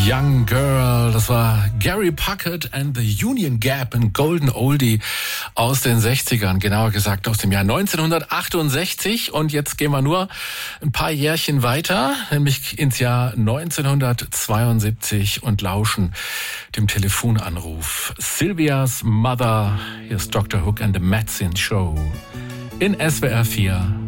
Young Girl, das war Gary Puckett and the Union Gap, ein Golden Oldie aus den 60ern, genauer gesagt aus dem Jahr 1968. Und jetzt gehen wir nur ein paar Jährchen weiter, nämlich ins Jahr 1972 und lauschen dem Telefonanruf. Sylvia's Mother, hier ist Dr. Hook and the Medicine Show in SWR 4